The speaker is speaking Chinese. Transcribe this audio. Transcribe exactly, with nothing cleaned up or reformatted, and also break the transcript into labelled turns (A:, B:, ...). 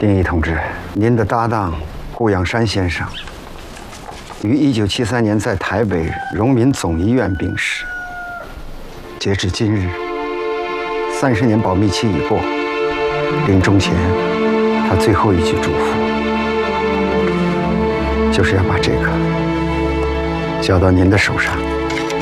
A: 丁仪同志，您的搭档顾养山先生于一九七三年在台北荣民总医院病逝。截至今日，三十年保密期已过，临终前，他最后一句嘱咐，就是要把这个交到您的手上。